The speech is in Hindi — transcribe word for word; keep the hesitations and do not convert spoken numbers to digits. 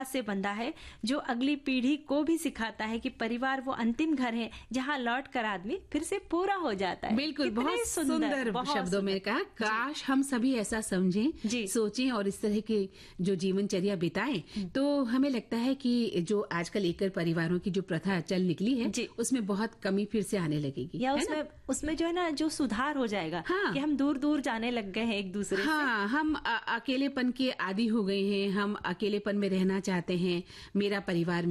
से बंधा है, जो अगली पीढ़ी को भी सिखाता है कि परिवार वो अंतिम घर है जहाँ लौट कर आदमी फिर से पूरा हो जाता है। बिल्कुल, बहुत सुंदर शब्दों में कहा। काश हम सभी ऐसा समझें, सोचें और इस तरह के जो जीवनचर्या बिताएं, तो हमें लगता है कि जो आजकल एकल परिवारों की जो प्रथा चल निकली है उसमें बहुत कमी फिर से आने लगेगी, या उसमें उसमें जो है ना जो सुधार हो जाएगा। हाँ, कि हम दूर दूर जाने लग गए हैं एक दूसरे हाँ, से। हम अकेलेपन के आदी हो गए हैं, हम अकेलेपन में रहना चाहते हैं, मेरा परिवार